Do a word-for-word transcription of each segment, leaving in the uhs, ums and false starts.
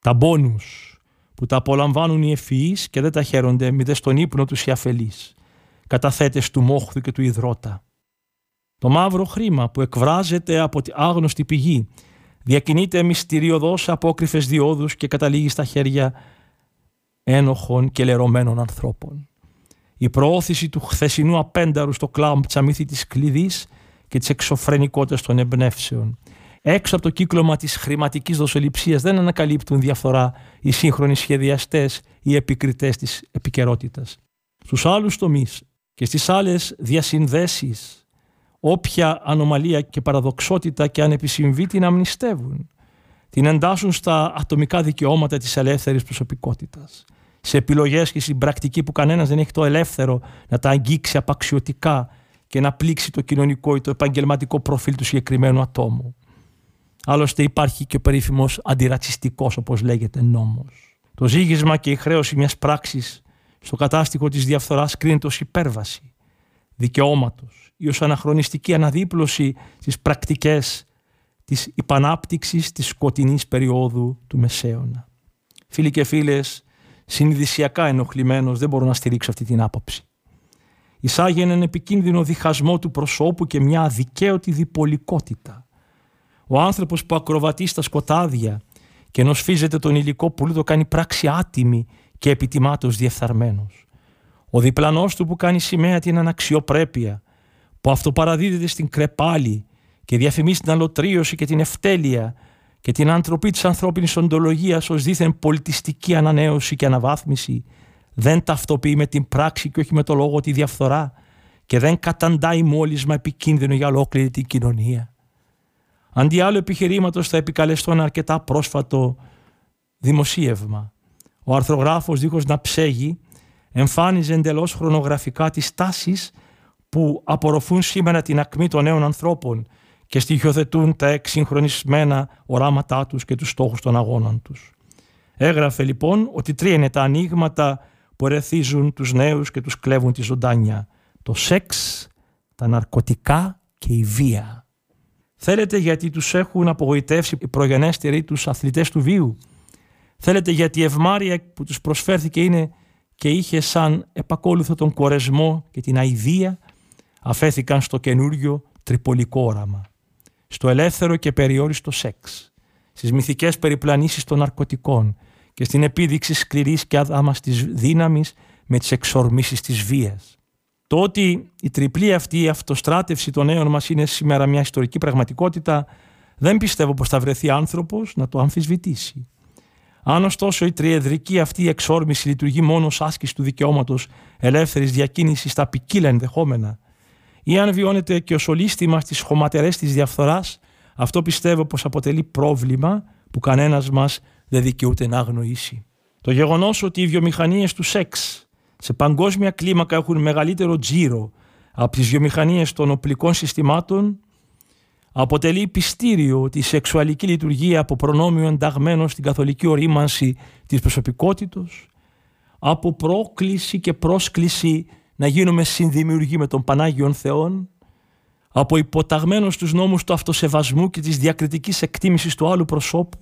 Τα μπόνους που τα απολαμβάνουν οι ευφυείς και δεν τα χαίρονται μηδέ στον ύπνο τους οι αφελείς, καταθέτες του μόχθου και του υδρότα. Το μαύρο χρήμα που εκβράζεται από τη άγνωστη πηγή διακινείται μυστηριωδώς σε απόκρυφες διόδους και καταλήγει στα χέρια ένοχων και λερωμένων ανθρώπων. Η προώθηση του χθεσινού απένταρου στο κλάμπτσα-μύθι της κλειδής και της εξωφρενικότητας των εμπνεύσεων. Έξω από το κύκλωμα της χρηματικής δοσοληψίας δεν ανακαλύπτουν διαφθορά οι σύγχρονοι σχεδιαστές ή επικριτές της επικαιρότητας. Στους άλλους τομείς και στις άλλες διασυνδέσεις, όποια ανομαλία και παραδοξότητα και αν επισυμβεί την αμνηστεύουν. Την εντάσσουν στα ατομικά δικαιώματα της ελεύθερης προσωπικότητας. Σε επιλογές και στην πρακτική που κανένας δεν έχει το ελεύθερο να τα αγγίξει απαξιωτικά και να πλήξει το κοινωνικό ή το επαγγελματικό προφίλ του συγκεκριμένου ατόμου. Άλλωστε υπάρχει και ο περίφημος αντιρατσιστικός, όπως λέγεται, νόμος. Το ζήγισμα και η χρέωση μιας πράξης στο κατάστοιχο της διαφθοράς κρίνεται ως υπέρβαση δικαιώματος ή ως αναχρονιστική αναδίπλωση στις πρακτικές της υπανάπτυξης της σκοτεινής περίοδου του Μεσαίωνα. Φίλοι και φίλες, συνειδησιακά ενοχλημένος δεν μπορώ να στηρίξω αυτή την άποψη. Εισάγει έναν επικίνδυνο διχασμό του προσώπου και μια αδικαίωτη διπολικότητα. Ο άνθρωπος που ακροβατεί στα σκοτάδια και ενώ σφίζεται τον υλικό πουλί το κάνει πράξη άτιμη και επιτιμάτως διεφθαρμένος. Ο διπλανός του που κάνει σημαία την αναξιοπρέπεια, που αυτοπαραδίδεται στην κρεπάλη και διαφημίζει την αλωτρίωση και την ευτέλεια και την αντροπή της ανθρώπινης οντολογίας ως δίθεν πολιτιστική ανανέωση και αναβάθμιση, δεν ταυτοποιεί με την πράξη και όχι με το λόγο τη διαφθορά και δεν καταντάει μόλισμα επικίνδυνο για ολόκληρη την κοινωνία. Αντί άλλου επιχειρήματος θα επικαλεστώ ένα αρκετά πρόσφατο δημοσίευμα. Ο αρθρογράφος, δίχως να ψέγει, εμφάνιζε εντελώς χρονογραφικά τις τάσεις που απορροφούν σήμερα την ακμή των νέων ανθρώπων και στοιχειοθετούν τα εξυγχρονισμένα οράματά τους και τους στόχους των αγώνων τους. Έγραφε λοιπόν ότι τρία είναι τα ανοίγματα που ερεθίζουν τους νέους και τους κλέβουν τη ζωντάνια. Το σεξ, τα ναρκωτικά και η βία. Θέλετε γιατί τους έχουν απογοητεύσει οι προγενέστεροι τους αθλητές του βίου. Θέλετε γιατί η ευμάρεια που τους προσφέρθηκε είναι και είχε σαν επακόλουθο τον κορεσμό και την αηδία, αφέθηκαν στο καινούριο τριπολικό όραμα. Στο ελεύθερο και περιόριστο σεξ, στις μυθικές περιπλανήσεις των ναρκωτικών και στην επίδειξη σκληρής και αδάμαστης δύναμης με τις εξορμήσεις της βίας. Το ότι η τριπλή αυτή αυτοστράτευση των νέων μας είναι σήμερα μια ιστορική πραγματικότητα, δεν πιστεύω πως θα βρεθεί άνθρωπος να το αμφισβητήσει. Αν ωστόσο η τριεδρική αυτή εξόρμηση λειτουργεί μόνο ως άσκηση του δικαιώματος ελεύθερης διακίνησης στα ποικίλα ενδεχόμενα, ή αν βιώνεται και ως ολίσθημα στις χωματερές της διαφθοράς, αυτό πιστεύω πως αποτελεί πρόβλημα που κανένας μας δεν δικαιούται να αγνοήσει. Το γεγονός ότι οι βιομηχανίες του σεξ σε παγκόσμια κλίμακα έχουν μεγαλύτερο τζίρο από τις βιομηχανίες των οπλικών συστημάτων αποτελεί πιστήριο ότι η σεξουαλική λειτουργία από προνόμιο ενταγμένο στην καθολική ορίμανση της προσωπικότητος, από πρόκληση και πρόσκληση να γίνουμε συνδημιουργοί με τον Πανάγιον Θεόν, από υποταγμένο στους νόμους του αυτοσεβασμού και της διακριτικής εκτίμησης του άλλου προσώπου,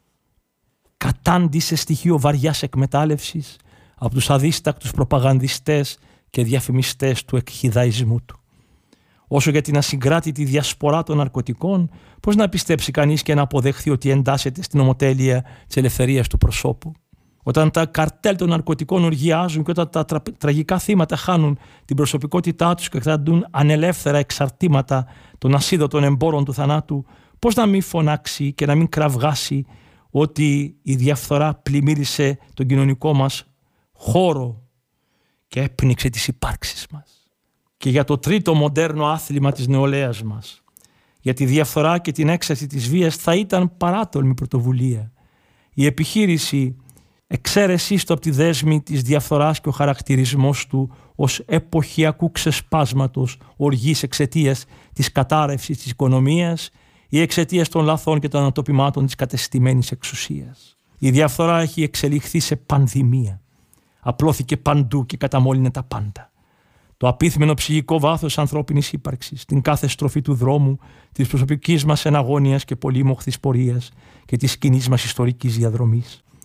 κατάντησε στοιχείο βαριάς εκμετάλλευσης από τους αδίστακτους προπαγανδιστές και διαφημιστές του εκχυδαϊσμού του. Όσο για την ασυγκράτητη διασπορά των ναρκωτικών, πώς να πιστέψει κανείς και να αποδεχθεί ότι εντάσσεται στην ομοτέλεια της ελευθερίας του προσώπου. Όταν τα καρτέλ των ναρκωτικών οργιάζουν και όταν τα τρα... τραγικά θύματα χάνουν την προσωπικότητά τους και κρατούν ανελεύθερα εξαρτήματα των ασίδωτων εμπόρων του θανάτου, πώς να μην φωνάξει και να μην κραυγάσει ότι η διαφθορά πλημμύρισε τον κοινωνικό μας χώρο και έπνιξε τις υπάρξεις μας. Και για το τρίτο μοντέρνο άθλημα της νεολαίας μας, για τη διαφθορά και την έξαρση της βίας, θα ήταν παράτολμη πρωτοβουλία. Η επιχείρηση εξαίρεσής του από τη δέσμη της διαφθοράς και ο χαρακτηρισμός του ως εποχιακού ξεσπάσματος οργής εξαιτίας της κατάρρευσης της οικονομίας ή εξαιτίας των λαθών και των ανατοπιμάτων της κατεστημένης εξουσίας. Η διαφθορά έχει εξελιχθεί σε πανδημία. Απλώθηκε παντού και καταμόλυνε τα πάντα. Το απίθμενο ψυχικό βάθος ανθρώπινης ύπαρξης, την κάθε στροφή του δρόμου, της προσωπικής μας εναγώνιας και πολύμοχθης πορείας και της κοινής μας ιστορικής διαδρομής.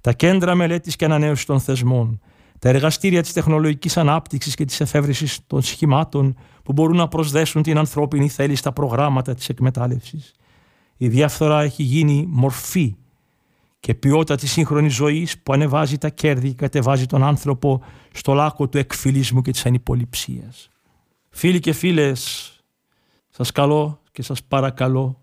τα κέντρα μελέτης και ανανέωσης των θεσμών, τα εργαστήρια της τεχνολογικής ανάπτυξης και της εφεύρεσης των σχημάτων που μπορούν να προσδέσουν την ανθρώπινη θέληση στα προγράμματα της εκμετάλλευσης. Η διαφθορά έχει γίνει μορφή και ποιότητα της σύγχρονης ζωής που ανεβάζει τα κέρδη και κατεβάζει τον άνθρωπο στο λάκκο του εκφυλισμού και της ανυποληψίας. Φίλοι και φίλες, σας καλώ και σας παρακαλώ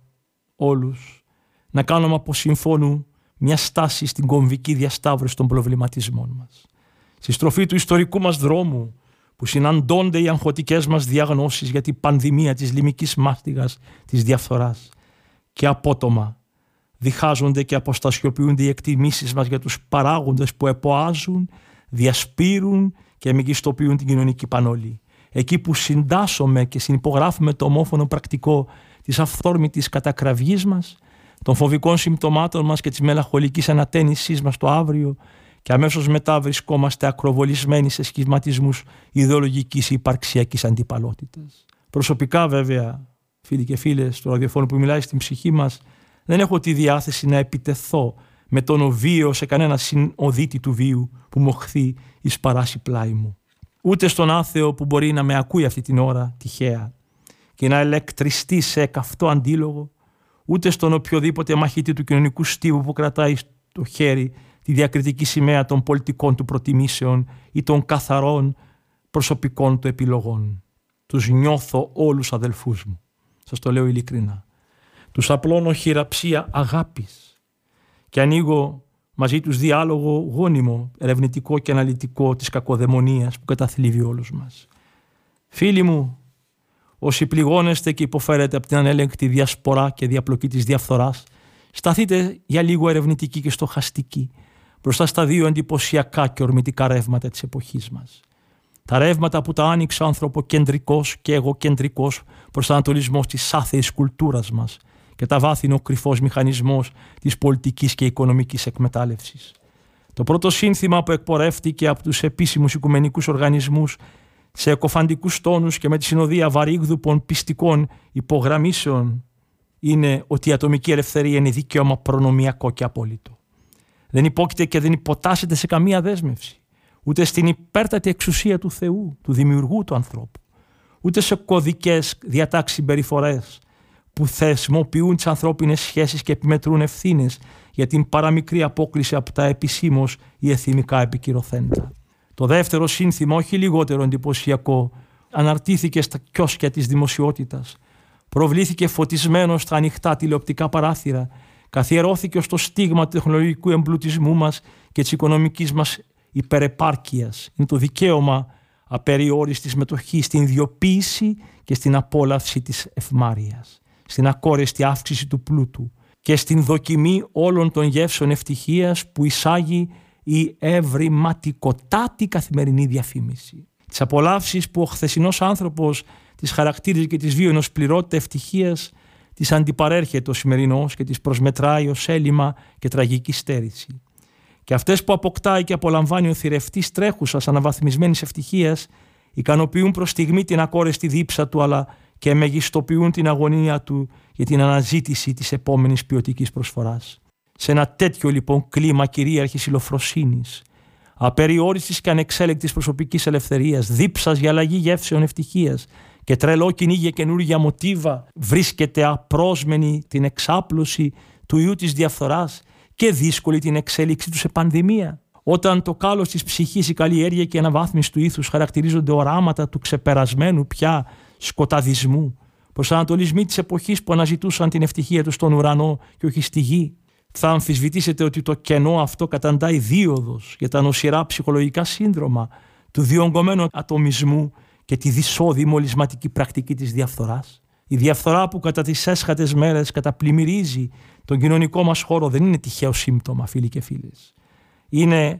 όλους να κάνουμε από συμφώνου μια στάση στην κομβική διασταύρωση των προβληματισμών μας. Στη στροφή του ιστορικού μας δρόμου που συναντώνται οι αγχωτικές μας διαγνώσεις για την πανδημία της λιμικής μάστιγας της διαφθοράς και απότομα διχάζονται και αποστασιοποιούνται οι εκτιμήσεις μας για τους παράγοντες που εποάζουν, διασπείρουν και μεγιστοποιούν την κοινωνική πανόλη. Εκεί που συντάσσουμε και συνυπογράφουμε το ομόφωνο πρακτικό της αυθόρμητης κατακραυγής μας, των φοβικών συμπτωμάτων μας και της μελαγχολικής ανατένισής μας το αύριο, και αμέσως μετά βρισκόμαστε ακροβολισμένοι σε σχηματισμούς ιδεολογικής ή υπαρξιακής αντιπαλότητας. Προσωπικά, βέβαια, φίλοι και φίλες του ραδιοφώνου που μιλάει στην ψυχή μας, δεν έχω τη διάθεση να επιτεθώ με τον βίο σε κανένα συνοδίτη του βίου που μοχθεί εις παράσει πλάι μου. Ούτε στον άθεο που μπορεί να με ακούει αυτή την ώρα τυχαία και να ελεκτριστεί σε καυτό αντίλογο, ούτε στον οποιοδήποτε μαχητή του κοινωνικού στίβου που κρατάει στο χέρι τη διακριτική σημαία των πολιτικών του προτιμήσεων ή των καθαρών προσωπικών του επιλογών. Τους νιώθω όλους αδελφούς μου. Σας το λέω ειλικρινά. Τους απλώνω χειραψία αγάπης και ανοίγω μαζί τους διάλογο γόνιμο, ερευνητικό και αναλυτικό της κακοδαιμονίας που καταθλίβει όλους μας. Φίλοι μου, όσοι πληγώνεστε και υποφέρετε από την ανέλεγκτη διασπορά και διαπλοκή της διαφθοράς, σταθείτε για λίγο ερευνητικοί και στοχαστικοί μπροστά στα δύο εντυπωσιακά και ορμητικά ρεύματα της εποχής μας. Τα ρεύματα που τα άνοιξε ο ανθρωποκεντρικός και εγωκεντρικός προσανατολισμός της άθεης κουλτούρας μας και τα βάθινο κρυφός μηχανισμός της πολιτικής και οικονομικής εκμετάλλευσης. Το πρώτο σύνθημα που εκπορεύτηκε από τους επίσημους οικουμενικούς οργανισμούς σε εκοφαντικούς τόνους και με τη συνοδεία βαρύγδουπων πιστικών υπογραμμίσεων είναι ότι η ατομική ελευθερία είναι δικαίωμα προνομιακό και απόλυτο. Δεν υπόκειται και δεν υποτάσσεται σε καμία δέσμευση, ούτε στην υπέρτατη εξουσία του Θεού, του δημιουργού του ανθρώπου, ούτε σε κωδικές διατάξεις συμπεριφορές που θεσμοποιούν τις ανθρώπινες σχέσεις και επιμετρούν ευθύνες για την παραμικρή απόκληση από τα επισήμως ή εθιμικά επικυρωθέντα. Το δεύτερο σύνθημα, όχι λιγότερο εντυπωσιακό, αναρτήθηκε στα κιόσκια της δημοσιότητας, προβλήθηκε φωτισμένο στα ανοιχτά τηλεοπτικά παράθυρα, καθιερώθηκε ως το στίγμα του τεχνολογικού εμπλουτισμού μας και της οικονομικής μας υπερεπάρκειας. Είναι το δικαίωμα απεριόριστης μετοχής στην ιδιοποίηση και στην απόλαυση της ευμάρειας, στην ακόρεστη αύξηση του πλούτου και στην δοκιμή όλων των γεύσεων ευτυχίας που εισάγει η ευρηματικοτάτη καθημερινή διαφήμιση. Τις απολαύσεις που ο χθεσινός άνθρωπος τις χαρακτήριζε και τις βίωνε ως πληρότητα ευτυχίας, τις αντιπαρέρχεται ο σημερινός και τις προσμετράει ως έλλειμμα και τραγική στέρηση. Και αυτές που αποκτάει και απολαμβάνει ο θηρευτής τρέχουσας αναβαθμισμένης ευτυχίας ικανοποιούν προς στιγμή την ακόρεστη δίψα του, αλλά και μεγιστοποιούν την αγωνία του για την αναζήτηση της επόμενης ποιοτικής προσφοράς. Σε ένα τέτοιο λοιπόν κλίμα κυρίαρχης ηλοφροσύνης, απεριόριστης και ανεξέλεκτης προσωπικής ελευθερίας, δίψας για αλλαγή γεύσεων ευτυχίας και τρελό κυνήγι για καινούργια μοτίβα, βρίσκεται απρόσμενη την εξάπλωση του ιού της διαφθοράς και δύσκολη την εξέλιξή του σε πανδημία. Όταν το κάλος της ψυχής, η καλλιέργεια και η αναβάθμιση του ήθους χαρακτηρίζονται οράματα του ξεπερασμένου πια σκοταδισμού, προσανατολισμοί της εποχής που αναζητούσαν την ευτυχία του στον ουρανό και όχι στη γη, θα αμφισβητήσετε ότι το κενό αυτό καταντάει δίωδος για τα νοσηρά ψυχολογικά σύνδρομα του διονγκωμένου ατομισμού και τη δυσώδη μολυσματική πρακτική της διαφθοράς. Η διαφθορά που κατά τις έσχατες μέρες καταπλημμυρίζει τον κοινωνικό μας χώρο δεν είναι τυχαίο σύμπτωμα, φίλοι και φίλες. Είναι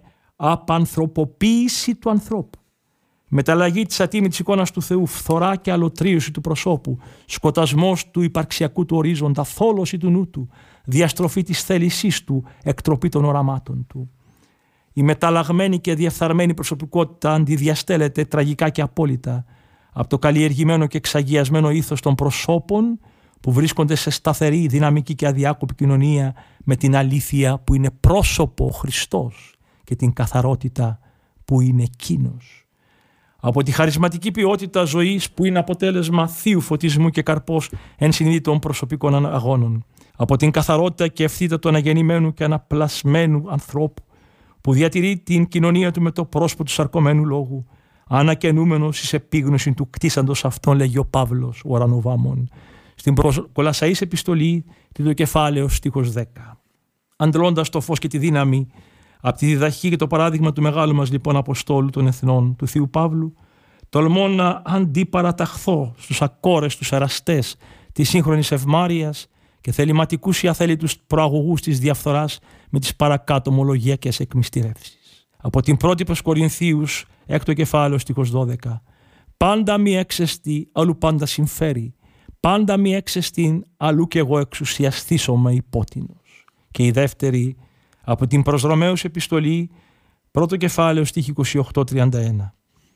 απανθρωποποίηση του ανθρώπου. Μεταλλαγή της ατίμητης εικόνας του Θεού, φθορά και αλωτρίωση του προσώπου, σκοτασμός του υπαρξιακού του ορίζοντα, θόλωση του νου του, διαστροφή της θέλησής του, εκτροπή των οραμάτων του. Η μεταλλαγμένη και διαφθαρμένη προσωπικότητα αντιδιαστέλλεται τραγικά και απόλυτα από το καλλιεργημένο και εξαγιασμένο ήθος των προσώπων που βρίσκονται σε σταθερή, δυναμική και αδιάκοπη κοινωνία με την αλήθεια που είναι πρόσωπο ο Χριστός και την καθαρότητα που είναι Εκείνος. Από τη χαρισματική ποιότητα ζωής που είναι αποτέλεσμα θείου φωτισμού και καρπός ενσυνείδητων προσωπικών αγώνων. Από την καθαρότητα και ευθύτητα του αναγεννημένου και αναπλασμένου ανθρώπου που διατηρεί την κοινωνία του με το πρόσωπο του σαρκωμένου λόγου, ανακαινούμενος εις επίγνωση του κτίσαντος αυτόν, λέγει ο Παύλος, ο Ουρανοβάμων, στην προς Κολασσαής επιστολή, τρίτο κεφάλαιο, στίχος δέκα. Αντλώντας το φως και τη δύναμη από τη διδαχή και το παράδειγμα του μεγάλου μας λοιπόν Αποστόλου των Εθνών, του Θείου Παύλου, τολμώ να αντιπαραταχθώ στους ακόρεστους εραστές της σύγχρονης ευμάρειας και θεληματικούς ή αθέλητους προαγωγούς της διαφθοράς με τις παρακάτω ομολογιακές εκμυστηρεύσεις. Από την πρώτη προς Κορινθίους, έκτο κεφάλαιο, στίχος δώδεκα. Πάντα μη έξεστη, αλλού πάντα συμφέρει. Πάντα μη έξεστην, αλλού κι εγώ εξουσιαστήσομαι υπότινος. Και η δεύτερη, από την προς Ρωμαίους επιστολή, πρώτο κεφάλαιο, στίχη είκοσι οκτώ τριάντα ένα.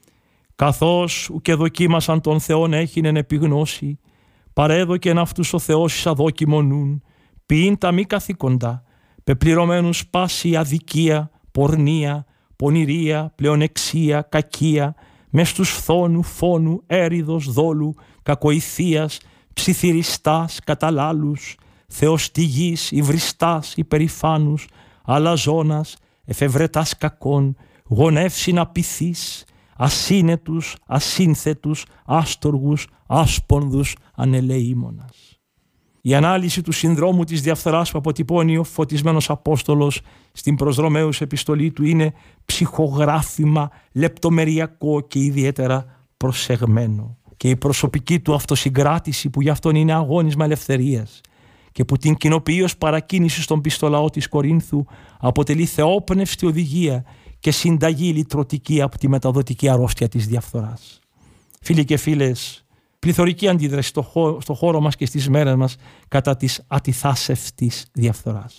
Καθώς ουκ δοκίμασαν τον Θεόν έχεινεν επιγνώσει, παρέδοκεν αυτούς ο Θεός εις αδόκιμον νουν, ποιήν τα μη καθήκοντα, πεπληρωμένους πάση αδικία, πορνεία, πονηρία, πλεονεξία, κακία, μες τους φθόνου, φόνου, έριδος, δόλου, κακοηθείας, ψιθυριστάς, καταλάλους, θεοστηγής, υβριστάς, υπερηφάνους, αλαζόνας, εφευρετάς κακών, γονεύσιν απειθείς, ασύνετους, ασύνθετους, άστοργους, άσπονδους, ανελεήμονας. Η ανάλυση του συνδρόμου της διαφθοράς που αποτυπώνει ο φωτισμένος Απόστολος στην προς Ρωμαίους επιστολή του είναι ψυχογράφημα, λεπτομεριακό και ιδιαίτερα προσεγμένο. Και η προσωπική του αυτοσυγκράτηση που γι' αυτόν είναι αγώνισμα ελευθερίας και που την κοινοποιεί ως παρακίνηση στον πιστολαό της Κορίνθου αποτελεί θεόπνευστη οδηγία και συνταγή λυτρωτική από τη μεταδοτική αρρώστια της διαφθοράς. Φίλοι και φίλες, πληθωρική αντίδραση στο χώρο, στο χώρο μας και στις μέρες μας κατά της ατιθάσευτης διαφθοράς.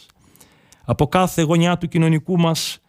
Από κάθε γωνιά του κοινωνικού μας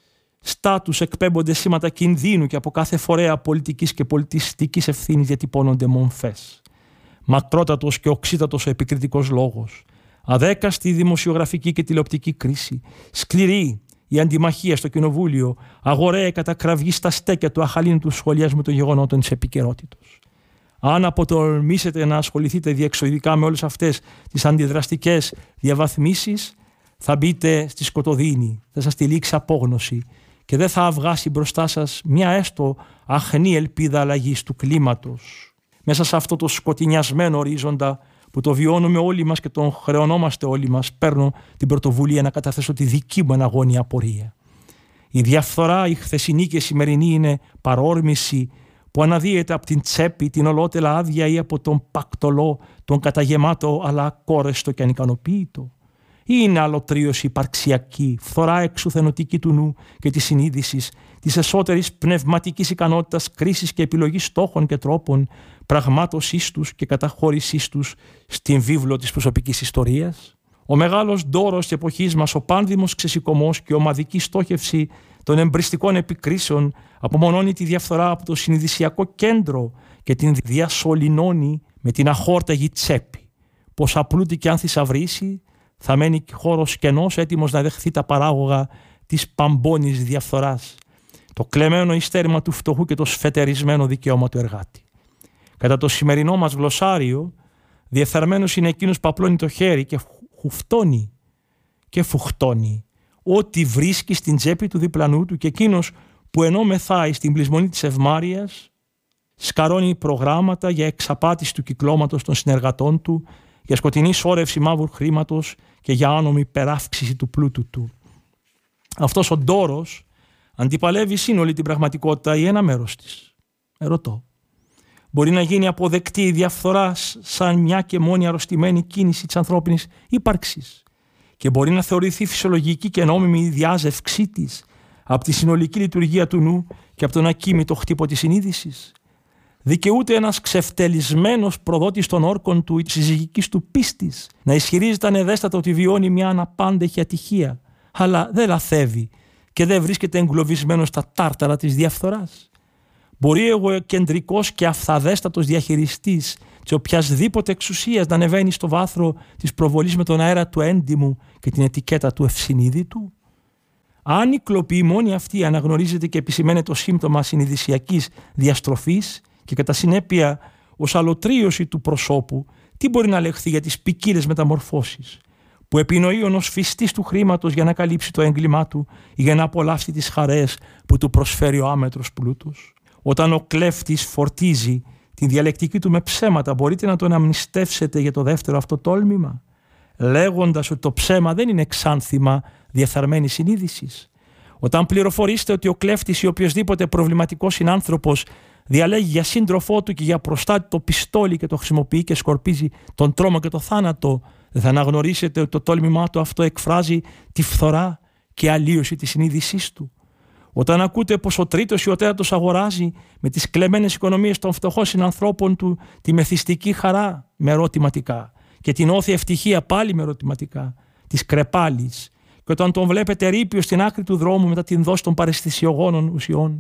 στάτους εκπέμπονται σήματα κινδύνου και από κάθε φορέα πολιτικής και πολιτιστικής ευθύνης διατυπώνονται μομφές. Μακρότατος και οξύτατος ο επικριτικός λόγος. Αδέκαστη δημοσιογραφική και τηλεοπτική κρίση. Σκληρή η αντιμαχία στο κοινοβούλιο. Αγοραία κατακραυγή στα στέκια του αχαλήνου σχολιασμού των γεγονότων της επικαιρότητος. Αν αποτολμήσετε να ασχοληθείτε διεξοδικά με όλες αυτές τις αντιδραστικές διαβαθμίσεις, θα μπείτε στη σκοτωδίνη, θα σας τυλίξει απόγνωση και δεν θα βγάσει μπροστά σας μια έστω αχνή ελπίδα αλλαγής του κλίματος. Μέσα σε αυτό το σκοτεινιασμένο ορίζοντα που το βιώνουμε όλοι μας και τον χρεωνόμαστε όλοι μας, παίρνω την πρωτοβουλία να καταθέσω τη δική μου αναγώνια απορία. Η διαφθορά, η χθεσινή και η σημερινή, είναι παρόρμηση που αναδύεται από την τσέπη, την ολότελα άδεια ή από τον πακτολό, τον καταγεμάτο αλλά ακόρεστο και ανικανοποίητο. Ή είναι αλωτρίωση υπαρξιακή, φθορά εξουθενωτική του νου και της συνείδησης, της εσωτερικής πνευματικής ικανότητας κρίσης και επιλογής στόχων και τρόπων, πραγμάτωσής τους και καταχώρησής τους στην βίβλο της προσωπικής ιστορίας. Ο μεγάλος ντόρος της εποχής μας, ο πάνδημος ξεσηκωμός και η ομαδική στόχευση των εμπριστικών επικρίσεων απομονώνει τη διαφθορά από το συνειδησιακό κέντρο και την διασωληνώνει με την αχόρταγη τσέπη. Πως απλούτη και αν θησαυρίσει, θα μένει χώρος κενός έτοιμος να δεχθεί τα παράγωγα της παμπώνης διαφθοράς, το κλεμμένο ιστέρημα του φτωχού και το σφετερισμένο δικαίωμα του εργάτη. Κατά το σημερινό μας γλωσσάριο, διεφθαρμένος είναι εκείνος που απλώνει το χέρι και χουφτώνει και φουχτώνει ό,τι βρίσκει στην τσέπη του διπλανού του, και εκείνος που ενώ μεθάει στην πλεισμονή της ευμάρειας, σκαρώνει προγράμματα για εξαπάτηση του κυκλώματος των συνεργατών του, για σκοτεινή σώρευση μαύρου χρήματος και για άνομη υπεράυξηση του πλούτου του. Αυτός ο ντόρος αντιπαλεύει σύνολη την πραγματικότητα ή ένα μέρος της. Ερωτώ. Μπορεί να γίνει αποδεκτή η διαφθορά σαν μια και μόνη αρρωστημένη κίνηση της ανθρώπινης ύπαρξης και μπορεί να θεωρηθεί φυσιολογική και νόμιμη η διάζευξή της από τη συνολική λειτουργία του νου και από τον ακίμητο χτύπο της συνείδησης. Δικαιούται ένας ξεφτελισμένος προδότης των όρκων του ή της συζυγικής του πίστης να ισχυρίζεται ανεδέστατα ότι βιώνει μια αναπάντεχη ατυχία, αλλά δεν λαθεύει και δεν βρίσκεται εγκλωβισμένος στα τάρταρα της διαφθοράς. Μπορεί ο κεντρικός και αυθαδέστατος διαχειριστής της οποιασδήποτε εξουσίας να ανεβαίνει στο βάθρο της προβολής με τον αέρα του έντιμου και την ετικέτα του ευσυνείδητου? Αν η κλοπή μόνη αυτή αναγνωρίζεται και επισημαίνεται το σύμπτωμα συνειδησιακής διαστροφής και κατά συνέπεια ως αλωτρίωση του προσώπου, τι μπορεί να λεχθεί για τις ποικίλες μεταμορφώσεις που επινοεί ο νοσφιστής του χρήματος για να καλύψει το έγκλημά του ή για να απολαύσει τις χαρές που του προσφέρει ο άμετρος πλούτος? Όταν ο κλέφτης φορτίζει την διαλεκτική του με ψέματα, μπορείτε να τον αμνηστεύσετε για το δεύτερο αυτό τόλμημα, λέγοντας ότι το ψέμα δεν είναι εξάνθημα διεφθαρμένης συνείδησης? Όταν πληροφορήσετε ότι ο κλέφτης ή οποιοσδήποτε προβληματικός συνάνθρωπος διαλέγει για σύντροφό του και για προστάτη το πιστόλι και το χρησιμοποιεί και σκορπίζει τον τρόμο και το θάνατο, δεν θα αναγνωρίσετε ότι το τόλμημά του αυτό εκφράζει τη φθορά και αλλίωση της συνείδησής του? Όταν ακούτε πως ο τρίτος ή ο τέταρτος αγοράζει με τις κλεμμένες οικονομίες των φτωχών συνανθρώπων του τη μεθυστική χαρά με ερωτηματικά και την όθια ευτυχία πάλι με ερωτηματικά της κρεπάλης, και όταν τον βλέπετε ρήπιο στην άκρη του δρόμου μετά την δόση των παραισθησιογόνων ουσιών,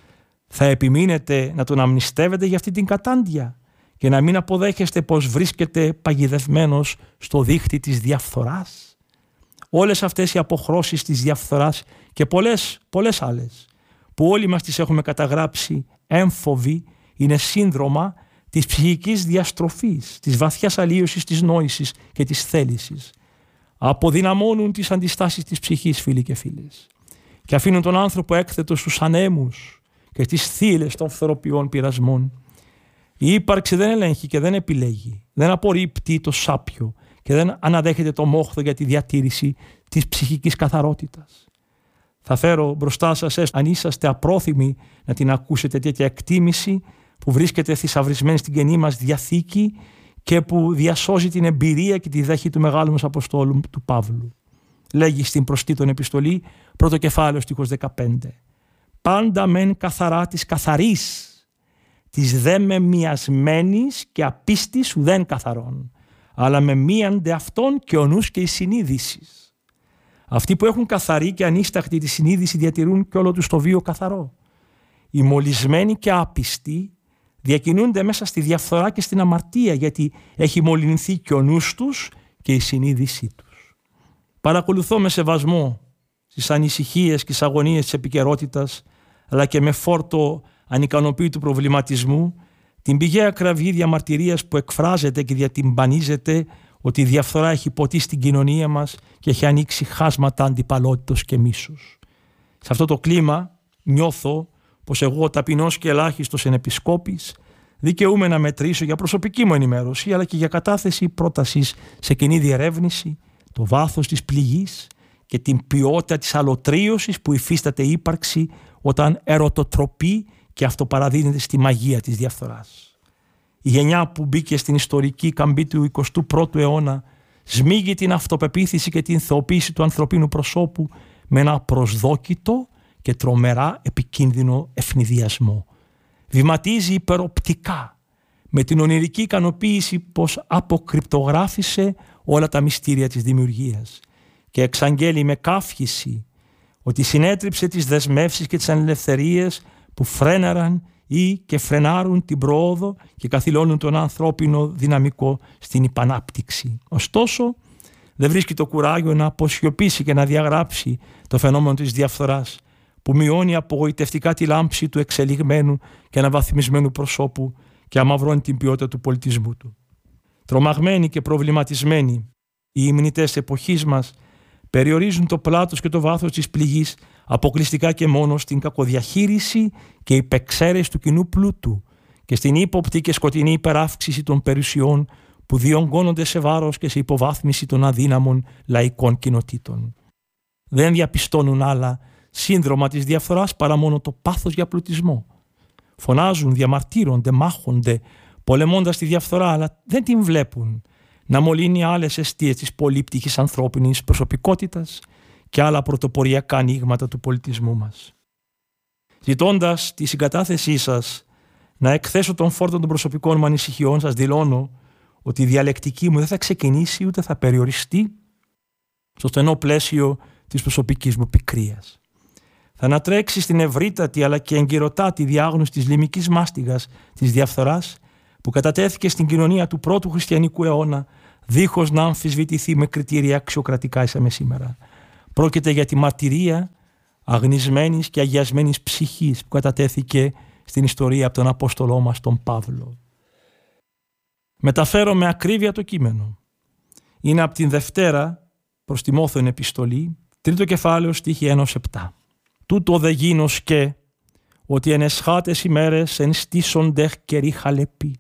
θα επιμείνετε να τον αμνηστεύετε για αυτή την κατάντια και να μην αποδέχεστε πως βρίσκεται παγιδευμένος στο δίχτυ της διαφθοράς? Όλες αυτές οι αποχρώσεις της διαφθοράς και πολλές, πολλές άλλες που όλοι μας τις έχουμε καταγράψει έμφοβοι είναι σύνδρομα της ψυχικής διαστροφής, της βαθιάς αλλίωσης της νόησης και της θέλησης. Αποδυναμώνουν τις αντιστάσεις της ψυχής, φίλοι και φίλες, και αφήνουν τον άνθρωπο έκθετο στους ανέμους και στις θύελλες των φθοροποιών πειρασμών. Η ύπαρξη δεν ελέγχει και δεν επιλέγει, δεν απορρίπτει το σάπιο και δεν αναδέχεται το μόχθο για τη διατήρηση της ψυχικής καθαρότητας. Θα φέρω μπροστά σας, αν είσαστε απρόθυμοι να την ακούσετε, τέτοια εκτίμηση που βρίσκεται θησαυρισμένη στην Καινή μας Διαθήκη και που διασώζει την εμπειρία και τη δέχη του μεγάλου μας Αποστόλου του Παύλου. Λέγει στην προς Τίτον επιστολή, πρώτο κεφάλαιο στίχος δεκαπέντε. «Πάντα μεν καθαρά της καθαρής, της δε με μοιασμένης και απίστης ουδέν καθαρών, αλλά με μίαντε αυτών και ο νους και η συνείδηση». Αυτοί που έχουν καθαρή και ανίσταχτη τη συνείδηση διατηρούν και όλο τους το βίο καθαρό. Οι μολυσμένοι και άπιστοι διακινούνται μέσα στη διαφθορά και στην αμαρτία, γιατί έχει μολυνθεί και ο νους τους και η συνείδησή τους. Παρακολουθώ με σεβασμό τις ανησυχίες και τις αγωνίες της επικαιρότητας, αλλά και με φόρτο ανικανοποίητου προβληματισμού, την πηγαία κραυγή διαμαρτυρίας που εκφράζεται και διατυμπανίζεται ότι η διαφθορά έχει ποτίσει την κοινωνία μας και έχει ανοίξει χάσματα αντιπαλότητος και μίσους. Σε αυτό το κλίμα νιώθω πως εγώ, ταπεινός και ελάχιστος εν επισκόπης, δικαιούμαι να μετρήσω για προσωπική μου ενημέρωση αλλά και για κατάθεση πρότασης σε κοινή διερεύνηση το βάθος της πληγής και την ποιότητα της αλωτρίωσης που υφίσταται η ύπαρξη όταν ερωτοτροπεί και αυτοπαραδίνεται στη μαγεία της διαφθοράς. Η γενιά που μπήκε στην ιστορική καμπή του εικοστού πρώτου αιώνα σμίγει την αυτοπεποίθηση και την θεοποίηση του ανθρωπίνου προσώπου με ένα προσδόκητο και τρομερά επικίνδυνο ευνηδιασμό. Βηματίζει υπεροπτικά με την ονειρική ικανοποίηση πως αποκρυπτογράφησε όλα τα μυστήρια της δημιουργίας και εξαγγέλει με καύχηση ότι συνέτριψε τις δεσμεύσεις και τις ανελευθερίες που φρέναραν ή και φρενάρουν την προόδο και καθυλώνουν τον ανθρώπινο δυναμικό στην υπανάπτυξη. Ωστόσο, δεν βρίσκει το κουράγιο να αποσιωπήσει και να διαγράψει το φαινόμενο της διαφθοράς που μειώνει απογοητευτικά τη λάμψη του εξελιγμένου και αναβαθμισμένου προσώπου και αμαυρώνει την ποιότητα του πολιτισμού του. Τρομαγμένοι και προβληματισμένοι, οι υμνητές εποχής μας περιορίζουν το πλάτος και το βάθος της πληγής αποκλειστικά και μόνο στην κακοδιαχείριση και υπεξαίρεση του κοινού πλούτου και στην ύποπτη και σκοτεινή υπεράυξηση των περιουσιών που διονγκώνονται σε βάρος και σε υποβάθμιση των αδύναμων λαϊκών κοινοτήτων. Δεν διαπιστώνουν άλλα σύνδρομα της διαφθοράς παρά μόνο το πάθος για πλουτισμό. Φωνάζουν, διαμαρτύρονται, μάχονται, πολεμώντας τη διαφθορά, αλλά δεν την βλέπουν να μολύνει άλλες αιστείες της πολύπτυχης ανθρώπινης προσωπικότητας και άλλα πρωτοποριακά ανοίγματα του πολιτισμού μας. Ζητώντας τη συγκατάθεσή σας να εκθέσω τον φόρτο των προσωπικών μου ανησυχιών, σας δηλώνω ότι η διαλεκτική μου δεν θα ξεκινήσει ούτε θα περιοριστεί στο στενό πλαίσιο της προσωπικής μου πικρίας. Θα ανατρέξει στην ευρύτατη αλλά και εγκυρωτάτη διάγνωση της λιμικής μάστιγας της διαφθοράς που κατατέθηκε στην κοινωνία του πρώτου χριστιανικού αιώνα, δίχως να αμφισβητηθεί με κριτήρια αξιοκρατικά είσαμε σήμερα. Πρόκειται για τη μαρτυρία αγνισμένης και αγιασμένης ψυχής που κατατέθηκε στην ιστορία από τον Απόστολό μας τον Παύλο. Μεταφέρω με ακρίβεια το κείμενο. Είναι από την Δευτέρα προς Τιμόθεον επιστολή, τρίτο κεφάλαιο, στίχη ένα έως επτά. Τούτο δε γίνος και ότι εν εσχάτες ημέρες εν στήσονται καιροί χαλεποί.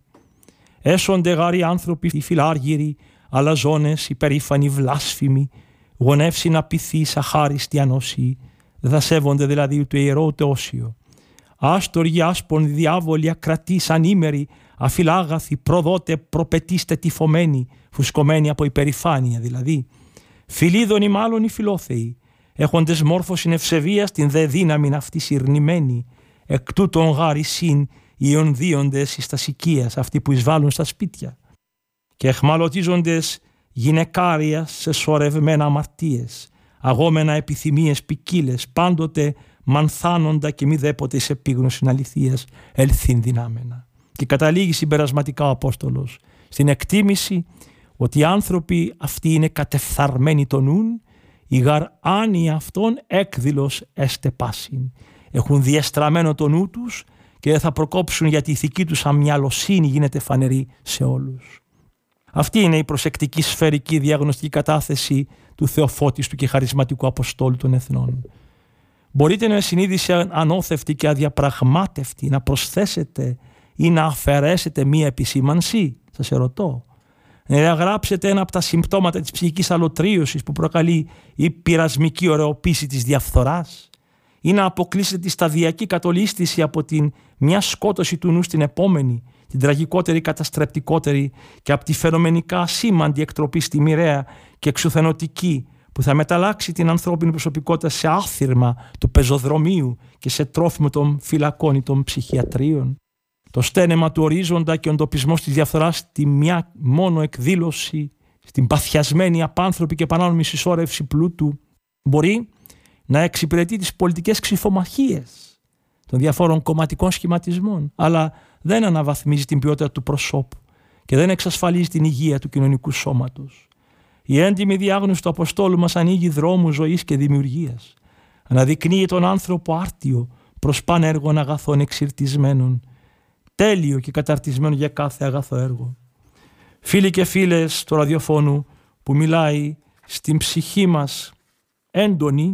Έσονται γάροι άνθρωποι φιλάργυροι, αλαζόνες, υπερήφανοι, βλάσφημοι, γονεύσιν απειθείς, αχάριστοι, ανώσιοι, δεν θα σέβονται δηλαδή ούτε ιερό ούτε όσιο. Άστοργοι, άσπονοι, διάβολοι, ακρατείς, ανήμεροι, αφιλάγαθοι, προδότε, προπετήστε τυφωμένοι, φουσκωμένοι από υπερηφάνεια δηλαδή. Φιλίδωνοι μάλλον οι φιλόθεοι, έχοντες μόρφωσιν ευσεβίας την δε δύναμην αυτή συρνημένη, εκ τούτων γάρι συν οι ονδύοντες εις τα σικίας, αυτοί που εισβάλλουν στα σπίτια, και εχμαλωτίζοντες γυναικάρια σε σωρευμένα αμαρτίες, αγόμενα επιθυμίες ποικίλες, πάντοτε μανθάνοντα και μη δέποτε εις επίγνωσιν αληθείας ελθύν δυνάμενα. Και καταλήγει συμπερασματικά ο Απόστολος στην εκτίμηση ότι οι άνθρωποι αυτοί είναι κατεφθαρμένοι το νουν, η γαρ άνοια αυτών έκδηλος έστε πάσιν. Έχουν διεστραμμένο το νου τους και δεν θα προκόψουν γιατί η ηθική τους αμυαλοσύνη γίνεται φανερή σε όλους. Αυτή είναι η προσεκτική σφαιρική διαγνωστική κατάθεση του θεοφώτιστου και χαρισματικού Αποστόλου των Εθνών. Μπορείτε με συνείδηση ανώθευτη και αδιαπραγμάτευτη να προσθέσετε ή να αφαιρέσετε μία επισήμανση, σας ερωτώ. Να διαγράψετε ένα από τα συμπτώματα της ψυχικής αλωτρίωσης που προκαλεί η πειρασμική ωρεοποίηση της διαφθοράς, ή να αποκλείσετε τη σταδιακή κατολίσθηση από την μια σκότωση του νου στην επόμενη, την τραγικότερη, καταστρεπτικότερη και από τη φαινομενικά σήμαντη εκτροπή στη μοιραία και εξουθενωτική που θα μεταλλάξει την ανθρώπινη προσωπικότητα σε άθυρμα του πεζοδρομίου και σε τρόφιμο των φυλακών ή των ψυχιατρίων. Το στένεμα του ορίζοντα και ο εντοπισμός της διαφθοράς στη μια μόνο εκδήλωση, στην παθιασμένη απάνθρωπη και πανάνομη συσσόρευση πλούτου, μπορεί να εξυπηρετεί τις πολιτικές ξυφομαχίες των διαφόρων κομματικών σχηματισμών, αλλά δεν αναβαθμίζει την ποιότητα του προσώπου και δεν εξασφαλίζει την υγεία του κοινωνικού σώματος. Η έντιμη διάγνωση του Αποστόλου μας ανοίγει δρόμους ζωής και δημιουργίας. Αναδεικνύει τον άνθρωπο άρτιο προς πανέργων αγαθών εξυρτισμένων, τέλειο και καταρτισμένο για κάθε αγαθό έργο. Φίλοι και φίλες του ραδιοφώνου που μιλάει στην ψυχή μας έντονη,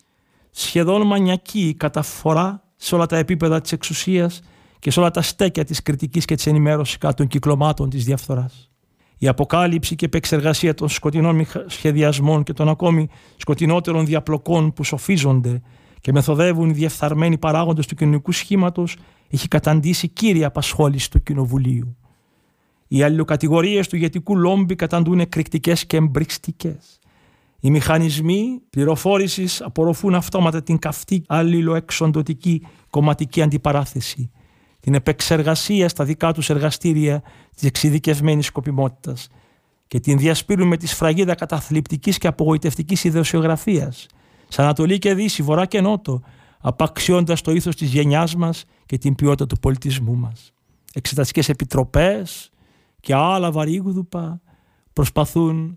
σχεδόν μανιακή καταφορά σε όλα τα επίπεδα της εξουσίας και σε όλα τα στέκια της κριτικής και της ενημέρωσης κάτω των κυκλωμάτων της διαφθοράς. Η αποκάλυψη και επεξεργασία των σκοτεινών σχεδιασμών και των ακόμη σκοτεινότερων διαπλοκών που σοφίζονται και μεθοδεύουν οι διεφθαρμένοι παράγοντες του κοινωνικού σχήματος έχει καταντήσει κύρια απασχόληση του Κοινοβουλίου. Οι αλληλοκατηγορίες του ηγετικού λόμπι καταντούν εκρηκτικές και εμπρικστικές. Οι μηχανισμοί πληροφόρησης απορροφούν αυτόματα την καυτή αλληλοεξοντωτική κομματική αντιπαράθεση, την επεξεργασία στα δικά τους εργαστήρια της εξειδικευμένης σκοπιμότητας και την διασπείρουν με τη σφραγίδα καταθλιπτικής και απογοητευτικής ιδεοσιογραφίας, σε Ανατολή και Δύση, Βορρά και Νότο, απαξιώντας το ήθος της γενιάς μας και την ποιότητα του πολιτισμού μας. Εξεταστικές επιτροπές και άλλα βαρύγδουπα προσπαθούν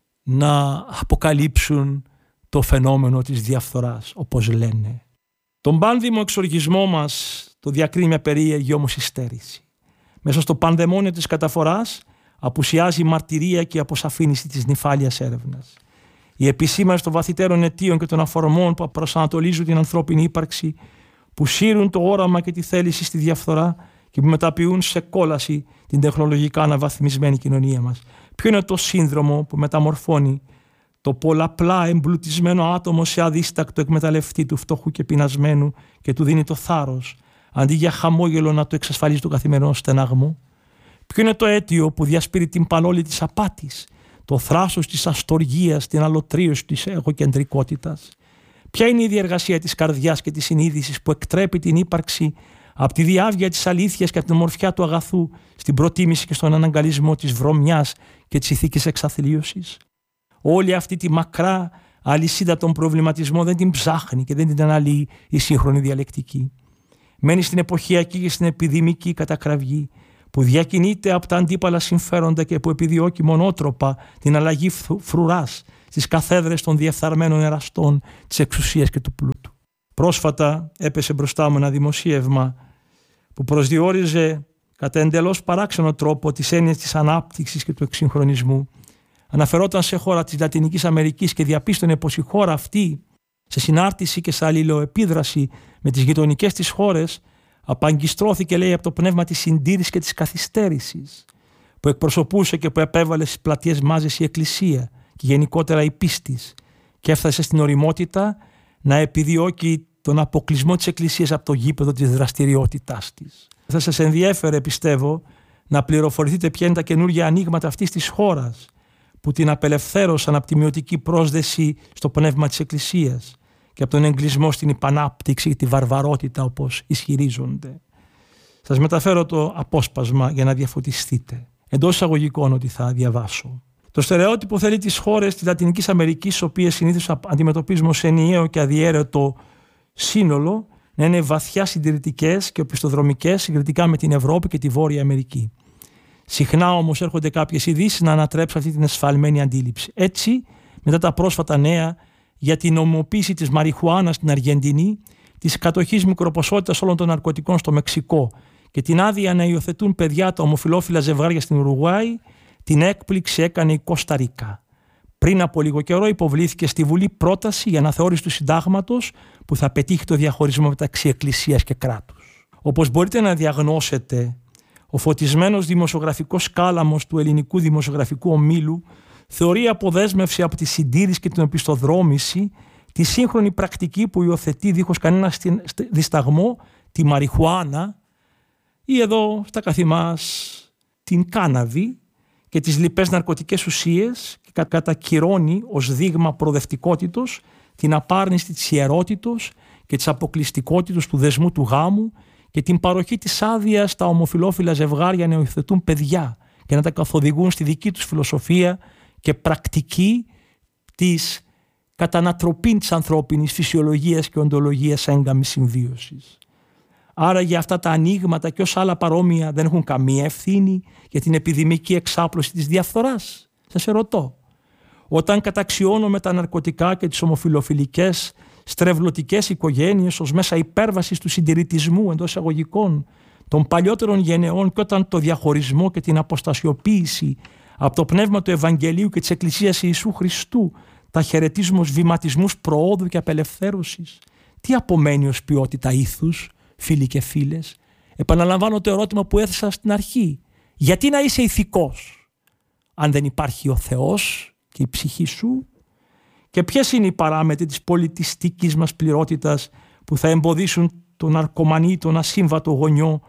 να αποκαλύψουν το φαινόμενο της διαφθοράς, όπως λένε. Τον πάνδημο εξοργισμό μας το διακρίνει μια περίεργη όμως υστέρηση. Μέσα στο πανδαιμόνιο της καταφοράς απουσιάζει η μαρτυρία και η αποσαφήνιση της νυφάλιας έρευνας. Η επισήμανση των βαθυτέρων αιτίων και των αφορμών που προσανατολίζουν την ανθρώπινη ύπαρξη, που σύρουν το όραμα και τη θέληση στη διαφθορά και που μεταποιούν σε κόλαση την τεχνολογικά αναβαθμισμένη κοινωνία μας. Ποιο είναι το σύνδρομο που μεταμορφώνει το πολλαπλά εμπλουτισμένο άτομο σε αδίστακτο εκμεταλλευτή του φτωχού και πεινασμένου και του δίνει το θάρρος, αντί για χαμόγελο να το εξασφαλίζει το καθημερινό στεναγμό? Ποιο είναι το αίτιο που διασπείρει την παλόλη της απάτης, το θράσος της αστοργίας, την αλωτρίωση της εγωκεντρικότητας? Ποια είναι η διεργασία της καρδιάς και της συνείδησης που εκτρέπει την ύπαρξη από τη διάβγεια της αλήθειας και από την ομορφιά του αγαθού στην προτίμηση και στον αναγκαλισμό της βρωμιάς και της ηθικής εξαθλίωσης? Όλη αυτή τη μακρά αλυσίδα των προβληματισμών δεν την ψάχνει και δεν την αναλύει η σύγχρονη διαλεκτική. Μένει στην εποχιακή και στην επιδημική κατακραυγή που διακινείται από τα αντίπαλα συμφέροντα και που επιδιώκει μονότροπα την αλλαγή φρουράς στις καθέδρες των διεφθαρμένων εραστών της εξουσίας και του πλούτου. Πρόσφατα έπεσε μπροστά μου ένα δημοσίευμα που προσδιορίζε κατά εντελώς παράξενο τρόπο τις έννοιες της ανάπτυξης και του εξυγχρονισμού. Αναφερόταν σε χώρα της Λατινικής Αμερικής και διαπίστωνε πως η χώρα αυτή, σε συνάρτηση και σε αλληλοεπίδραση με τις γειτονικές της χώρες, απαγκιστρώθηκε, λέει, από το πνεύμα της συντήρησης και της καθυστέρησης που εκπροσωπούσε και που επέβαλε στις πλατείες μάζες η Εκκλησία και γενικότερα η πίστης, και έφτασε στην ωριμότητα να επιδιώκει τον αποκλεισμό της Εκκλησίας από το γήπεδο της δραστηριότητάς της. Θα σας ενδιέφερε, πιστεύω, να πληροφορηθείτε ποια είναι τα καινούργια ανοίγματα αυτής της χώρας που την απελευθέρωσαν από τη μειωτική πρόσδεση στο πνεύμα της Εκκλησίας και από τον εγκλισμό στην υπανάπτυξη και τη βαρβαρότητα, όπως ισχυρίζονται. Σας μεταφέρω το απόσπασμα για να διαφωτιστείτε. Εντός εισαγωγικών ότι θα διαβάσω. Το στερεότυπο θέλει τις χώρες της Λατινικής Αμερικής, τις οποίες συνήθως αντιμετωπίζουμε ως ενιαίο και αδιαίρετο σύνολο, να είναι βαθιά συντηρητικές και οπισθοδρομικές συγκριτικά με την Ευρώπη και τη Βόρεια Αμερική. Συχνά όμως έρχονται κάποιες ειδήσεις να ανατρέψουν αυτή την εσφαλμένη αντίληψη. Έτσι, μετά τα πρόσφατα νέα για την νομιμοποίηση της μαριχουάνας στην Αργεντινή, της κατοχής μικροποσότητας όλων των ναρκωτικών στο Μεξικό και την άδεια να υιοθετούν παιδιά τα ομοφυλόφιλα ζευγάρια στην Ουρουγουάη, την έκπληξη έκανε η Κώστα Ρίκα. Πριν από λίγο καιρό υποβλήθηκε στη Βουλή πρόταση για αναθεώρηση του συντάγματος που θα πετύχει το διαχωρισμό μεταξύ Εκκλησίας και κράτους. Όπως μπορείτε να διαγνώσετε, ο φωτισμένος δημοσιογραφικός κάλαμος του ελληνικού δημοσιογραφικού ομίλου θεωρεί αποδέσμευση από τη συντήρηση και την οπισθοδρόμηση τη σύγχρονη πρακτική που υιοθετεί δίχως κανένα δισταγμό τη μαριχουάνα ή εδώ στα καθημάς την κάναβη και τις λοιπές ναρκωτικές ουσίες και κατακυρώνει ως δείγμα προοδευτικότητος την απάρνηση της ιερότητος και της αποκλειστικότητος του δεσμού του γάμου και την παροχή της άδειας στα ομοφυλόφιλα ζευγάρια να υιοθετούν παιδιά και να τα καθοδηγούν στη δική τους φιλοσοφία και πρακτική της κατανατροπή της ανθρώπινης φυσιολογίας και οντολογίας έγκαμης συμβίωσης. Άρα για αυτά τα ανοίγματα και όσα άλλα παρόμοια δεν έχουν καμία ευθύνη για την επιδημική εξάπλωση της διαφθοράς. Σας ερωτώ. Όταν καταξιώνουμε τα ναρκωτικά και τις ομοφυλοφιλικές στρεβλωτικές οικογένειες ως μέσα υπέρβασης του συντηρητισμού εντός εισαγωγικών των παλιότερων γενεών και όταν το διαχωρισμό και την αποστασιοποίηση από το πνεύμα του Ευαγγελίου και της Εκκλησίας Ιησού Χριστού τα χαιρετίζουμε ως βηματισμούς προόδου και απελευθέρωσης, τι απομένει ως ποιότητα ήθους, φίλοι και φίλες? Επαναλαμβάνω το ερώτημα που έθεσα στην αρχή. Γιατί να είσαι ηθικός αν δεν υπάρχει ο Θεός και η ψυχή σου? Και ποιες είναι οι παράμετροι της πολιτιστικής μας πληρότητας που θα εμποδίσουν τον ναρκωμανή, τον ασύμβατο γονιό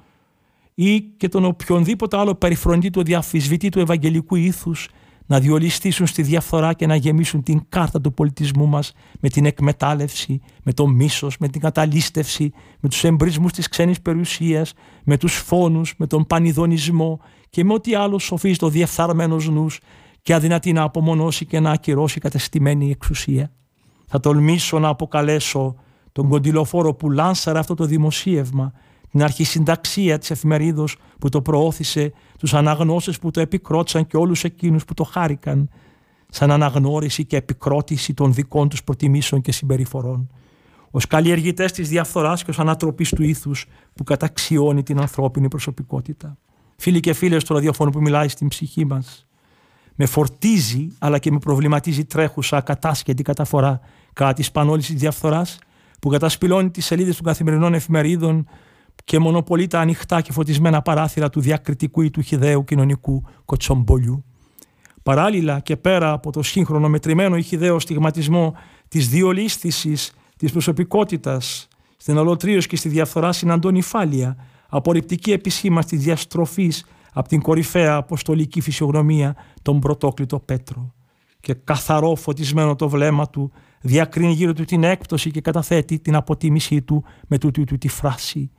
ή και τον οποιονδήποτε άλλο περιφρονητή του διαφυσβητή του ευαγγελικού ήθους να διολιστήσουν στη διαφθορά και να γεμίσουν την κάρτα του πολιτισμού μας με την εκμετάλλευση, με το μίσος, με την καταλήστευση, με τους εμπρισμούς της ξένης περιουσίας, με τους φόνους, με τον πανιδονισμό και με ό,τι άλλο σοφίζει το διεφθαρμένος νους και αδυνατεί να απομονώσει και να ακυρώσει κατεστημένη εξουσία. Θα τολμήσω να αποκαλέσω τον κοντιλοφόρο που λάνσαρε αυτό το δημοσίευμα, την αρχισυνταξία της εφημερίδος που το προώθησε, τους αναγνώστες που το επικρότησαν και όλους εκείνους που το χάρηκαν, σαν αναγνώριση και επικρότηση των δικών τους προτιμήσεων και συμπεριφορών, ως καλλιεργητές της διαφθοράς και ως ανατροπής του ήθους που καταξιώνει την ανθρώπινη προσωπικότητα. Φίλοι και φίλες του ραδιοφώνου που μιλάει στην ψυχή μας, με φορτίζει αλλά και με προβληματίζει τρέχουσα ακατάσχετη καταφορά κατά της πανόλησης της διαφθοράς που κατασπηλώνει τις σελίδες των καθημερινών εφημερίδων και μονοπολεί τα ανοιχτά και φωτισμένα παράθυρα του διακριτικού ή του χυδαίου κοινωνικού κοτσομπολιού. Παράλληλα και πέρα από το σύγχρονο μετρημένο ή χυδαίο στιγματισμό της διολίσθησης της προσωπικότητας στην αλωτρίωση και στη διαφθορά συναντώ νυφάλια, απορριπτική επισήμανση της διαστροφής από την κορυφαία αποστολική φυσιογνωμία τον πρωτόκλητο Πέτρο. Και καθαρό φωτισμένο το βλέμμα του διακρίνει γύρω του την έκπτωση και καταθέτει την αποτίμησή του με τούτη του τη φράση.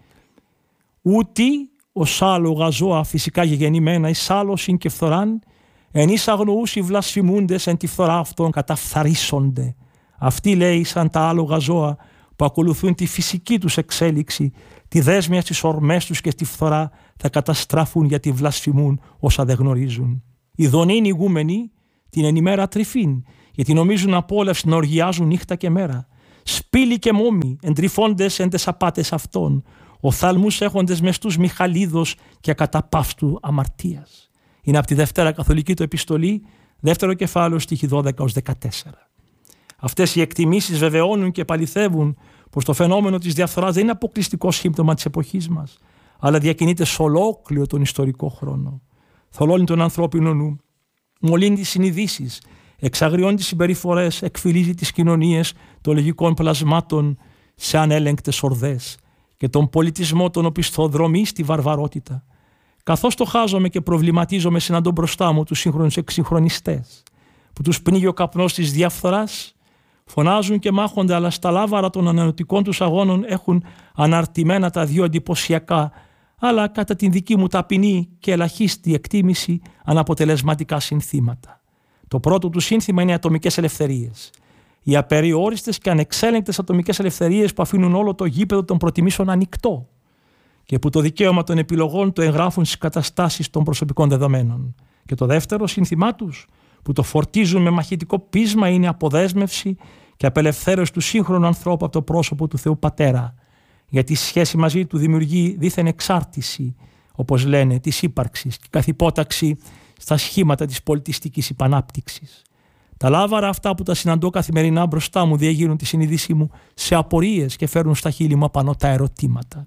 Ούτι ως άλογα ζώα φυσικά γεγεννημένα εις άλωσιν και φθοράν, εν εις αγνοούσι βλασφημούντες εν τη φθορά αυτών καταφθαρίσσονται. Αυτοί, λέει, σαν τα άλογα ζώα που ακολουθούν τη φυσική τους εξέλιξη, τη δέσμια στις ορμές τους και στη φθορά, θα καταστράφουν γιατί βλασφημούν όσα δεν γνωρίζουν. Οι δονήν ηγούμενοι την ενημέρα τρυφήν, γιατί νομίζουν απόλαυση να οργιάζουν νύχτα και μέρα. Σπήλοι και μόμοι, εντρυφώντες εν τες απάτες αυτών, οφθαλμούς έχοντες μες τους μιχαλίδος και ακαταπαύστου αμαρτίας. Είναι από τη Δευτέρα Καθολική του επιστολή, δεύτερο κεφάλαιο, στίχοι δώδεκα ως δεκατέσσερα. Αυτές οι εκτιμήσεις βεβαιώνουν και επαληθεύουν πως το φαινόμενο της διαφθοράς δεν είναι αποκλειστικό σύμπτωμα της εποχής μας, αλλά διακινείται σε ολόκληρο τον ιστορικό χρόνο. Θολώνει τον ανθρώπινο νου, μολύνει τις συνειδήσεις, εξαγριώνει τις συμπεριφορές, εκφυλίζει τις κοινωνίες των λογικών πλασμάτων σε ανέλεγκτες ορδές και τον πολιτισμό τον οπισθοδρομεί στη βαρβαρότητα. Καθώς το χάζομαι και προβληματίζομαι, συναντώ μπροστά μου τους σύγχρονους εξυγχρονιστές, που τους πνίγει ο καπνός της διαφθοράς, φωνάζουν και μάχονται, αλλά στα λάβαρα των ανανεωτικών τους αγώνων έχουν αναρτημένα τα δύο εντυπωσιακά, αλλά κατά την δική μου ταπεινή και ελαχίστη εκτίμηση, αναποτελεσματικά συνθήματα. Το πρώτο του σύνθημα είναι οι ατομικές ελευθερίες. Οι απεριόριστες και ανεξέλεγκτες ατομικές ελευθερίες που αφήνουν όλο το γήπεδο των προτιμήσεων ανοιχτό και που το δικαίωμα των επιλογών το εγγράφουν στις καταστάσεις των προσωπικών δεδομένων. Και το δεύτερο σύνθημά τους, που το φορτίζουν με μαχητικό πείσμα, είναι αποδέσμευση και απελευθέρωση του σύγχρονου ανθρώπου από το πρόσωπο του Θεού Πατέρα, γιατί η σχέση μαζί του δημιουργεί δίθεν εξάρτηση, όπως λένε, της ύπαρξης και καθυπόταξη στα σχήματα της πολιτιστικής υπανάπτυξης. Τα λάβαρα αυτά που τα συναντώ καθημερινά μπροστά μου διεγείρουν τη συνείδησή μου σε απορίες και φέρνουν στα χείλη μου απάνω τα ερωτήματα.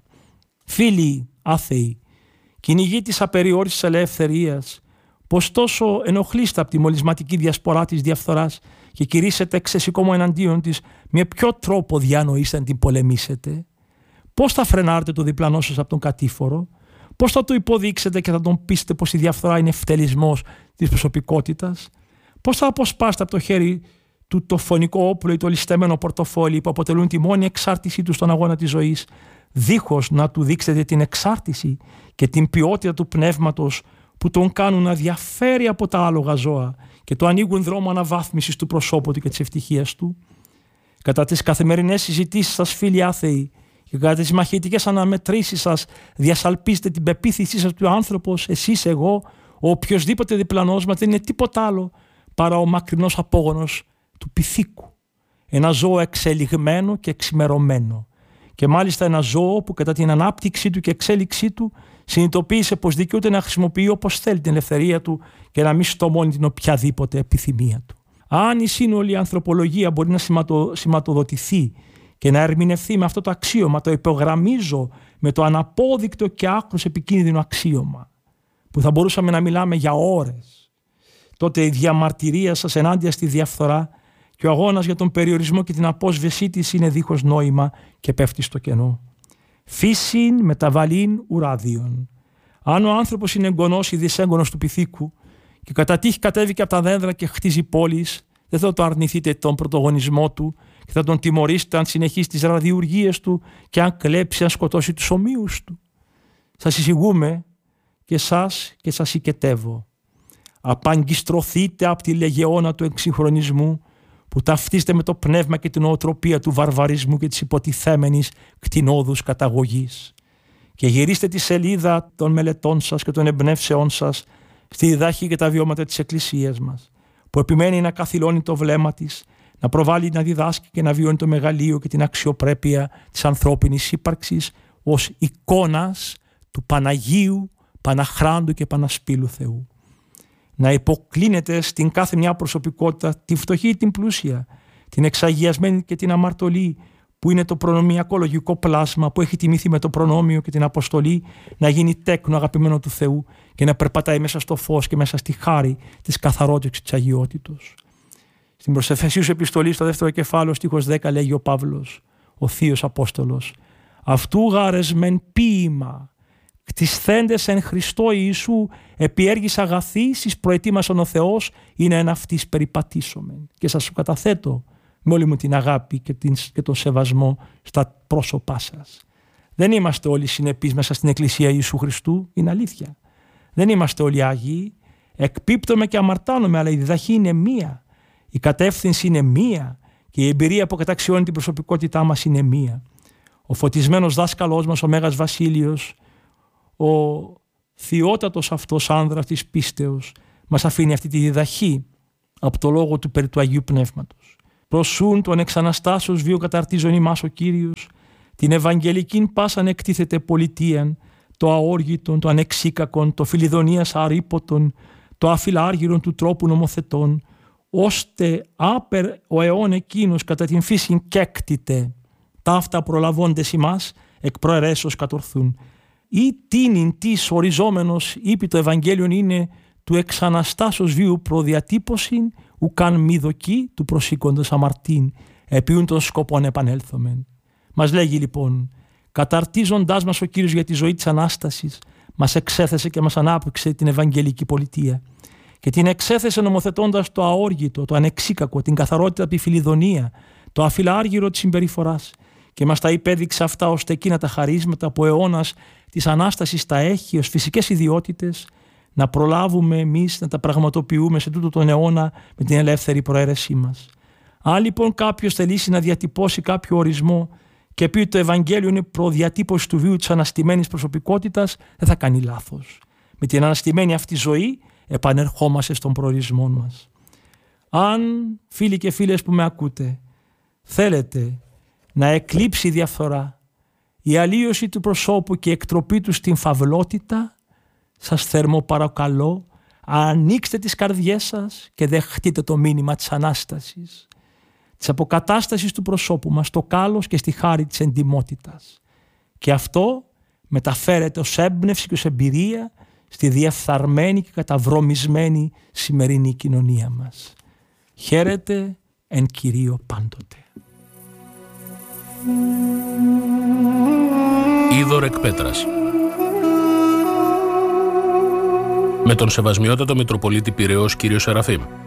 Φίλοι άθεοι, κυνηγοί της απεριόριστης ελευθερίας, πως τόσο ενοχλείστε από τη μολυσματική διασπορά της διαφθοράς και κηρύσσετε ξεσηκώμο εναντίον της, με ποιο τρόπο διανοείστε να την πολεμήσετε? Πώς θα φρενάρετε το διπλανό σας από τον κατήφορο? Πώς θα το υποδείξετε και θα τον πείσετε πως η διαφθορά είναι ευτελισμός της προσωπικότητας? Πώς θα αποσπάσετε από το χέρι του το φωνικό όπλο ή το ληστεμένο πορτοφόλι που αποτελούν τη μόνη εξάρτησή του στον αγώνα της ζωής, δίχως να του δείξετε την εξάρτηση και την ποιότητα του πνεύματος που τον κάνουν να διαφέρει από τα άλογα ζώα και το ανοίγουν δρόμο αναβάθμισης του προσώπου του και της ευτυχίας του? Κατά τις καθημερινές συζητήσεις σας, φίλοι άθεοι, και κατά τις μαχητικές αναμετρήσεις σας, διασαλπίζετε την πεποίθησή σας του άνθρωπος, εσείς, εγώ, ο οποιοσδήποτε διπλανός μας δεν είναι τίποτα άλλο παρά ο μακρινός απόγονος του πυθίκου. Ένα ζώο εξελιγμένο και εξημερωμένο. Και μάλιστα ένα ζώο που κατά την ανάπτυξή του και εξέλιξή του συνειδητοποίησε πως δικαιούται να χρησιμοποιεί όπως θέλει την ελευθερία του και να μην στομώνει την οποιαδήποτε επιθυμία του. Αν η σύνολη ανθρωπολογία μπορεί να σηματο, σηματοδοτηθεί και να ερμηνευθεί με αυτό το αξίωμα, το υπογραμμίζω με το αναπόδεικτο και άκρως επικίνδυνο αξίωμα, που θα μπορούσαμε να μιλάμε για ώρες, τότε η διαμαρτυρία σας ενάντια στη διαφθορά και ο αγώνας για τον περιορισμό και την απόσβεσή της είναι δίχως νόημα και πέφτει στο κενό. Φύσιν μεταβαλήν ουράδιον. Αν ο άνθρωπος είναι εγγονός ή δυσέγγονος του πυθίκου και κατά τύχη κατέβηκε από τα δέντρα και χτίζει πόλεις, δεν θα το αρνηθείτε τον πρωτογονισμό του και θα τον τιμωρήσετε αν συνεχίσει τις ραδιουργίες του και αν κλέψει, αν σκοτώσει τους ομοίους του. Σας εισηγούμε και σας και σας οικετεύω. Απαγκιστρωθείτε από τη λεγεώνα του εξυγχρονισμού που ταυτίστε με το πνεύμα και την νοοτροπία του βαρβαρισμού και της υποτιθέμενης κτηνόδους καταγωγής και γυρίστε τη σελίδα των μελετών σας και των εμπνεύσεών σας στη διδάχη και τα βιώματα της Εκκλησίας μας, που επιμένει να καθυλώνει το βλέμμα της, να προβάλλει, να διδάσκει και να βιώνει το μεγαλείο και την αξιοπρέπεια της ανθρώπινης ύπαρξης ως εικόνας του Παναγίου, Παναχράντου και Πανασπύλου Θεού. Να υποκλίνεται στην κάθε μια προσωπικότητα, τη φτωχή ή την πλούσια, την εξαγιασμένη και την αμαρτωλή, που είναι το προνομιακό λογικό πλάσμα που έχει τιμήθει με το προνόμιο και την αποστολή να γίνει τέκνο αγαπημένο του Θεού και να περπατάει μέσα στο φως και μέσα στη χάρη της καθαρότητας και της αγιότητος. Στην προς Εφεσίους επιστολή στο δεύτερο κεφάλαιο στίχος δέκα λέγει ο Παύλος, ο Θείος Απόστολος, «Αυτού γάρες μεν ποίημα, κτισθέντες εν Χριστώ Ιησού, επιέργης αγαθής εις προετοίμασον ο Θεός, είναι εν αυτής περιπατήσομεν». Και σας καταθέτω με όλη μου την αγάπη και, την, και τον σεβασμό στα πρόσωπά σας. Δεν είμαστε όλοι συνεπείς μέσα στην Εκκλησία Ιησού Χριστού, είναι αλήθεια. Δεν είμαστε όλοι Άγιοι, εκπίπτουμε και αμαρτάνουμε, αλλά η διδαχή είναι μία. Η κατεύθυνση είναι μία και η εμπειρία που καταξιώνει την προσωπικότητά μας είναι μία. Ο φωτισμένος δάσκαλός μας, ο Μέγας Βασίλειος, ο θειότατος αυτός άνδρας της πίστεως, μας αφήνει αυτή τη διδαχή από το λόγο του περί του Αγίου Πνεύματος. Προσούν τον εξαναστάσεως βίου καταρτίζον ημάς ο Κύριος, την Ευαγγελικήν πάσαν εκτίθεται πολιτείαν, το αόργητον, το ανεξίκακον, το φιλιδονίας αρήποτον, το αφιλάργυρον του τρόπου νομοθετών, ώστε άπερ ο αιών εκείνος κατά την φύσιν κέκτητε, ταύτα προλαβώντες ημάς εκ προαιρέσεως κατορθούν. Ή τίνην της οριζόμενος είπε το Ευαγγέλιον είναι του εξαναστάσεως βίου προδιατύπωσιν ουκάν μη δοκί του προσήκοντος αμαρτήν, επιούν των σκοπών επανέλθομεν. Μας λέγει λοιπόν, καταρτίζοντάς μας ο Κύριος για τη ζωή της Ανάστασης, μας εξέθεσε και μας ανάπτυξε την Ευαγγελική πολιτεία και την εξέθεσε νομοθετώντας το αόργητο, το ανεξίκακο, την καθαρότητα από τη φιλιδονία, το αφιλάργυρο της συμπεριφοράς και μας τα υπέδειξε αυτά ώστε εκείνα τα χαρίσματα που ο αιώνας της Ανάστασης τα έχει ως φυσικές ιδιότητες να προλάβουμε εμείς να τα πραγματοποιούμε σε τούτο τον αιώνα με την ελεύθερη προαίρεσή μας. Αν λοιπόν κάποιος θελήσει να διατυπώσει κάποιο ορισμό και πει ότι το Ευαγγέλιο είναι προδιατύπωση του βίου της αναστημένης προσωπικότητας, δεν θα κάνει λάθος. Με την αναστημένη αυτή ζωή επανερχόμαστε στον προορισμό μας. Αν, φίλοι και φίλες που με ακούτε, θέλετε να εκλείψει η διαφθορά, η αλλίωση του προσώπου και η εκτροπή του στην φαυλότητα, σας θερμό παρακαλώ, ανοίξτε τις καρδιές σας και δεχτείτε το μήνυμα της Ανάστασης, της αποκατάστασης του προσώπου μας, στο κάλος και στη χάρη της εντιμότητας. Και αυτό μεταφέρεται ως έμπνευση και ως εμπειρία στη διεφθαρμένη και καταβρωμισμένη σημερινή κοινωνία μας. Χαίρετε εν Κυρίω πάντοτε. Είδωρ εκ Πέτρας. Με τον Σεβασμιότατο Μητροπολίτη Πειραιώς κύριο Σεραφείμ.